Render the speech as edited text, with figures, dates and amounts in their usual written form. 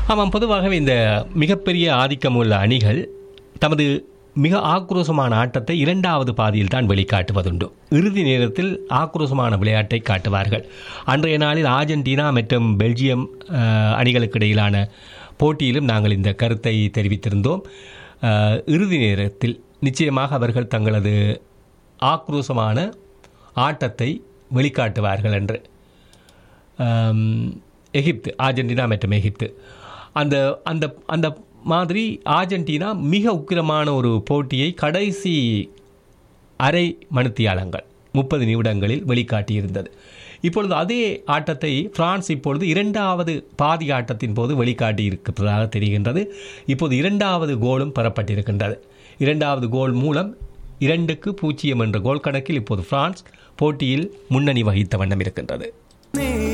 ஆமாம், பொதுவாகவே இந்த மிகப்பெரிய ஆதிக்கமுள்ள அணிகள் தமது மிக ஆக்ரோஷமான ஆட்டத்தை இரண்டாவது பாதியில் தான் வெளிக்காட்டுவதுண்டு. இறுதி நேரத்தில் ஆக்ரோஷமான விளையாட்டை காட்டுவார்கள். அன்றைய நாளில் ஆர்ஜென்டினா மற்றும் பெல்ஜியம் அணிகளுக்கு இடையிலான போட்டியிலும் நாங்கள் இந்த கருத்தை தெரிவித்திருந்தோம். இறுதி நேரத்தில் நிச்சயமாக அவர்கள் தங்களது ஆக்ரோஷமான ஆட்டத்தை வெளிக்காட்டுவார்கள் என்று. எகிப்து, ஆர்ஜென்டினா மற்றும் எகிப்து அந்த அந்த அந்த மாதிரி ஆர்ஜென்டினா மிக உக்கிரமான ஒரு போட்டியை கடைசி அரை மணித்தியாலங்கள் 30 நிமிடங்களில் வெளிக்காட்டியிருந்தது. இப்பொழுது அதே ஆட்டத்தை பிரான்ஸ் இப்பொழுது இரண்டாவது பாதி ஆட்டத்தின் போது வெளிக்காட்டி இருக்கிறதாக தெரிகின்றது. இப்போது இரண்டாவது கோலும் பெறப்பட்டிருக்கின்றது. இரண்டாவது கோல் மூலம் 2-0 என்ற கோல் கணக்கில் இப்போது பிரான்ஸ் போட்டியில் முன்னணி வகித்த வண்ணம் இருக்கின்றது.